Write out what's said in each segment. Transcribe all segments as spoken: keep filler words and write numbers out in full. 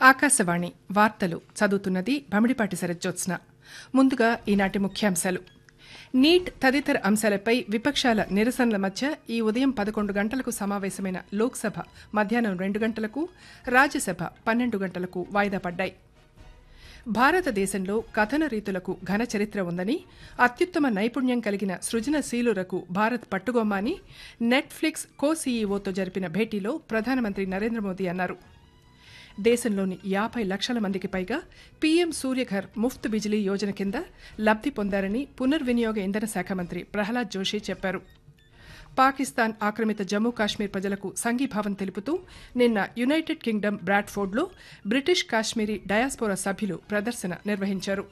ఆకాశవాణి వార్తలు చదువుతున్నది భమిడిపాటి శరజ్జోత్స్న. ముందుగా ఈనాటి ముఖ్యాంశాలు. నీట్ తదితర అంశాలపై విపక్షాల నిరసనల మధ్య ఈ ఉదయం పదకొండు గంటలకు సమావేశమైన లోక్సభ మధ్యాహ్నం రెండు గంటలకు, రాజ్యసభ పన్నెండు గంటలకు వాయిదా పడ్డాయి. భారతదేశంలో కథన రీతులకు ఘన చరిత్ర ఉందని, అత్యుత్తమ నైపుణ్యం కలిగిన సృజనశీలురకు భారత్ పట్టుగొమ్మ అని నెట్ఫ్లిక్స్ కో సీఈఓతో జరిపిన భేటీలో ప్రధానమంత్రి నరేంద్ర మోదీ అన్నారు. దేశంలోని యాభై లక్షల మందికి పైగా పీఎం సూర్యఘర్ ముఫ్త్ బిజిలీ యోజన కింద లబ్ది పొందారని పునర్వినియోగ ఇంధన శాఖ మంత్రి ప్రహ్లాద్ జోషి చెప్పారు. పాకిస్తాన్ ఆక్రమిత జమ్మూ కాశ్మీర్ ప్రజలకు సంఘీభావం తెలుపుతూ నిన్న United Kingdom బ్రాడ్ఫోర్డ్లో British Kashmiri diaspora సభ్యులు ప్రదర్శన నిర్వహించారు.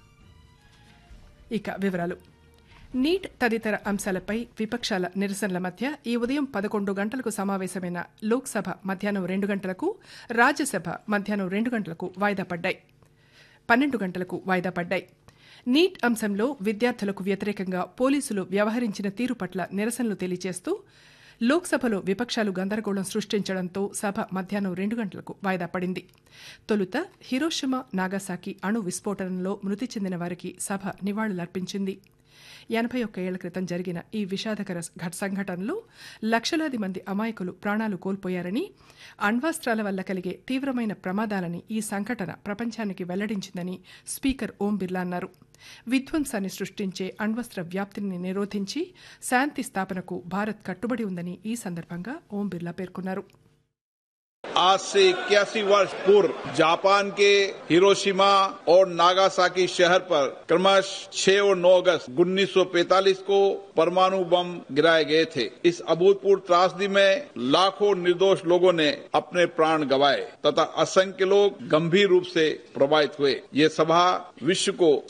ఇక వివరాలు. నీట్ తదితర అంశాలపై విపక్షాల నిరసనల మధ్య ఈ ఉదయం పదకొండు గంటలకు సమావేశమైన లోక్సభ మధ్యాహ్నం రెండు గంటలకు, రాజ్యసభ మధ్యాహ్నం రెండు గంటలకు వాయిదా పడ్డాయి పన్నెండు గంటలకు వాయిదా పడ్డాయి. నీట్ అంశంలో విద్యార్థులకు వ్యతిరేకంగా పోలీసులు వ్యవహరించిన తీరు పట్ల నిరసనలు తెలియజేస్తూ లోక్సభలో విపక్షాలు గందరగోళం సృష్టించడంతో సభ మధ్యాహ్నం రెండు గంటలకు వాయిదా పడింది. తొలుత హిరోషిమా నాగాసాకి అణు విస్ఫోటనంలో మృతి చెందిన వారికి సభ నివాళులర్పించింది. ఎనభై ఒక్క ఏళ్ల క్రితం జరిగిన ఈ విషాదకర సంఘటనలో లక్షలాది మంది అమాయకులు ప్రాణాలు కోల్పోయారని, అణ్వాస్త్రాల వల్ల కలిగే తీవ్రమైన ప్రమాదాలని ఈ సంఘటన ప్రపంచానికి వెల్లడించిందని స్పీకర్ ఓం బిర్లా అన్నారు. విధ్వంసాన్ని సృష్టించే అణ్వస్త్ర వ్యాప్తిని నిరోధించి శాంతి స్థాపనకు భారత్ కట్టుబడి ఉందని ఈ సందర్భంగా ఓం బిర్లా పేర్కొన్నారు. आज से इक्यासी वर्ष पूर्व जापान के हिरोशिमा और नागासाकी शहर पर क्रमश छह और नौ अगस्त उन्नीस सौ पैंतालीस को परमाणु बम गिराए गए थे. इस अभूतपूर्व त्रासदी में लाखों निर्दोष लोगों ने अपने प्राण गंवाए तथा असंख्य लोग गंभीर रूप से प्रभावित हुए. ये सभा विश्व को